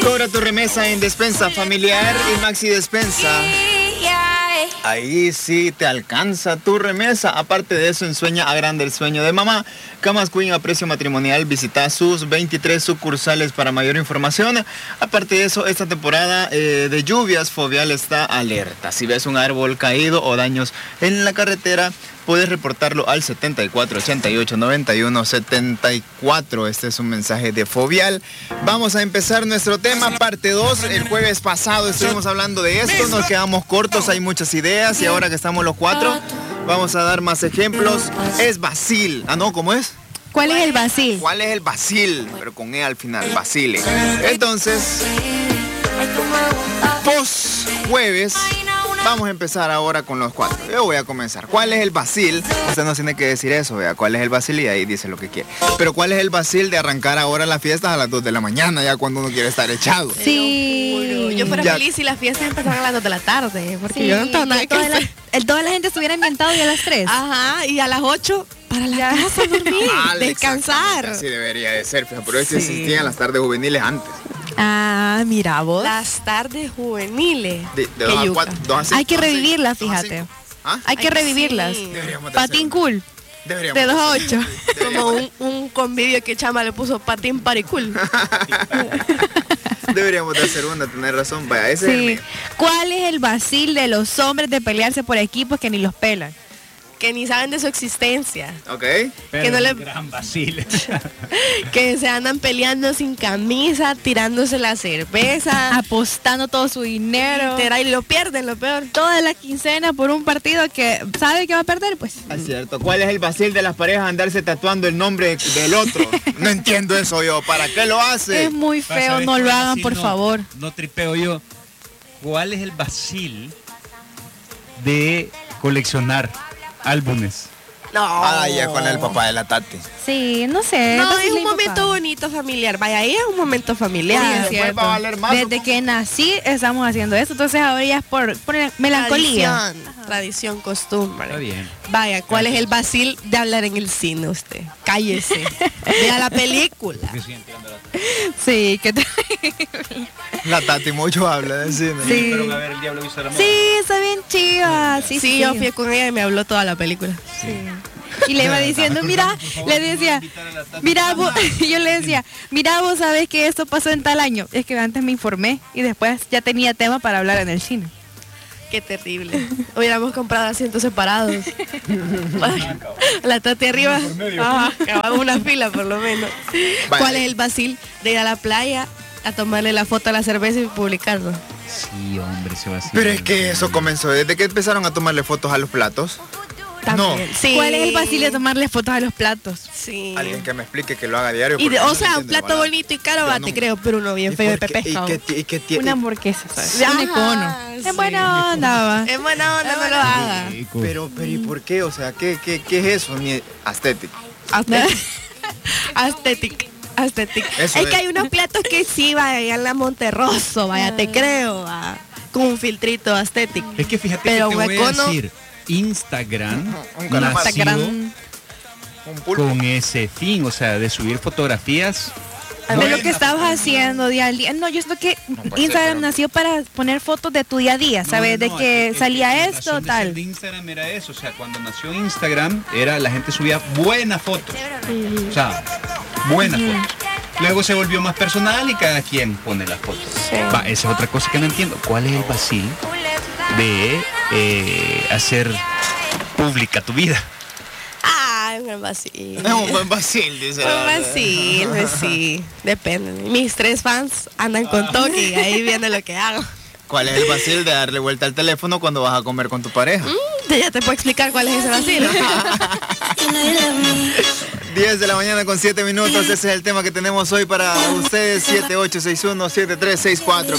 Cobra tu remesa en Despensa Familiar y Maxi Despensa. Ahí sí te alcanza tu remesa. Aparte de eso, ensueña a grande el sueño de mamá. Camas Queen a precio matrimonial. Visita sus 23 sucursales para mayor información. Aparte de eso, esta temporada de lluvias, Fovial está alerta. Si ves un árbol caído o daños en la carretera, puedes reportarlo al 74889174. Este es un mensaje de Fovial. Vamos a empezar nuestro tema, parte 2. El jueves pasado estuvimos hablando de esto, nos quedamos cortos, hay muchas ideas y ahora que estamos los 4, vamos a dar más ejemplos. Es Basil. Ah, no, ¿cómo es? ¿Cuál es el Basil? ¿Cuál es el Basil? Pero con E al final, Basile. Entonces, post jueves, vamos a empezar ahora con los 4. Yo voy a comenzar. ¿Cuál es el Basil? Usted no tiene que decir eso, vea. ¿Cuál es el Basil? Y ahí dice lo que quiere. Pero ¿cuál es el Basil de arrancar ahora las fiestas a las 2 de la mañana, ya cuando uno quiere estar echado? Sí. Yo fuera feliz si las fiestas empezaran a las 2 de la tarde, porque Sí, yo no tengo nada que hacer. toda la gente estuviera ambientado ya a las 3. Ajá, y a las 8 para la casa a dormir, descansar. Así debería de ser, fíjate, pero es que existían las tardes juveniles antes. Ah, mira vos. Las tardes juveniles. De 2 a 4, 2 a 5. Hay que revivirlas, fíjate. ¿Ah? Hay que revivirlas. Sí. Deberíamos de hacer Patín una. cool. Deberíamos De 2 a hacer 8. Como un convivio que Chama le puso patín paricul. Deberíamos de hacer una, tener razón. Vaya, ese es el Sí. mío. ¿Cuál es el Basil de los hombres de pelearse por equipos que ni los pelan? Que ni saben de su existencia. Ok. Que no le- Gran Basile. Que se andan peleando sin camisa, tirándose la cerveza. Apostando todo su dinero. Y lo pierden, lo peor. Toda la quincena por un partido que sabe que va a perder, pues. Es cierto. ¿Cuál es el Basil de las parejas andarse tatuando el nombre del otro? No entiendo eso yo. ¿Para qué lo hace? Es muy feo, no lo hagan, por favor. No tripeo yo. ¿Cuál es el Basil de coleccionar álbumes? No. Ah, ya con el papá de la Tati. Sí, no sé. No, Basil es un y papá. momento bonito familiar. Vaya, ahí es un momento Sí, familiar. es después cierto. va a valer más, Desde ¿o que nací estamos haciendo esto, entonces ahora ya es por melancolía. Tradición, costumbre. Está bien. Vaya, ¿cuál es el Basil de hablar en el cine usted? Cállese. Vea la película. Sí, que La Tati mucho habla del cine. Sí. Fueron a ver El Diablo Viste a la Moda. Sí, está bien chiva. Sí, yo fui con ella y me habló toda la película. Y le iba diciendo, mira, le decía, mira vos, yo le decía, mira vos sabes que esto pasó en tal año. Es que antes me informé y después ya tenía tema para hablar en el cine. Qué terrible. Hubiéramos comprado asientos separados. La Tati arriba. Acabamos una fila por lo menos. Vale. ¿Cuál es el Basil de ir a la playa a tomarle la foto a la cerveza y publicarlo? Sí, hombre, ese Basil. Pero es que eso comenzó desde que empezaron a tomarle fotos a los platos. También. Sí. ¿Cuál es el Basil de tomarle fotos a los platos? Sí. Alguien que me explique que lo haga diario. Y porque o no sea, se un entiende, plato ¿verdad? bonito y caro, Pero va, no. te creo, pero uno bien ¿Y feo de por qué- pescado. y qué tiene? Una hamburguesa, ¿sabes? Ajá, Un icono. sí. Es buena onda, va. Es buena onda, no lo haga. Pero ¿y por qué? O sea, ¿qué es eso? Ni estético. Aesthetic. Aesthetic. Eso Es es. que hay unos platos que sí, vaya en la Monterroso, vaya, te creo, va, con un filtrito aesthetic. Es que fíjate Pero que te voy a hueco no. decir, Instagram Un calamar. nació Instagram. Un pulpo. con ese fin, o sea, de subir fotografías. De lo que estabas haciendo día al día. No, yo siento que puede Instagram ser, pero- nació para poner fotos de tu día a día, ¿sabes? De que salía la esto, razón de ser tal. de Instagram era eso, o sea, cuando nació Instagram, la gente subía buenas fotos. O sea, buenas fotos. Luego se volvió más personal y cada quien pone las fotos. Va, esa es otra cosa que no entiendo. ¿Cuál es el Basil de hacer pública tu vida? Ah, un buen Basil. Es un buen Basil, dice. Un Basil, pues sí. Depende. Mis 3 fans andan con toque y ahí viendo lo que hago. ¿Cuál es el Basil de darle vuelta al teléfono cuando vas a comer con tu pareja? Ya te puedo explicar cuál es ese Basil. 10 de la mañana con 7 minutos. Ese es el tema que tenemos hoy para ustedes. 7861-7364.